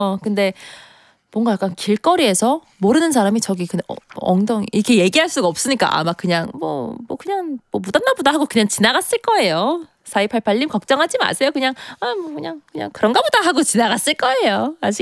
근데 뭔가 약간 길거리에서 모르는 사람이 저기 그냥 엉덩이 이렇게 얘기할 수가 없으니까 아마 그냥 그냥 묻었나 보다 하고 그냥 지나갔을 거예요. 4288님 걱정하지 마세요. 그냥 그냥 그런가 보다 하고 지나갔을 거예요.